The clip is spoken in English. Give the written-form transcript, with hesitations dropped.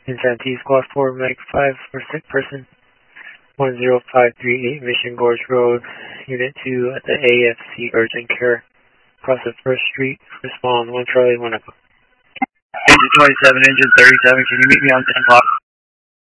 Insanity Squad 4, Medic 5 for sick person. 10538 Mission Gorge Road, Unit 2 at the AFC Urgent Care. Across the 1st Street, respond 1 Charlie 1 Echo. Engine 27, engine 37, can you meet me on 10 o'clock?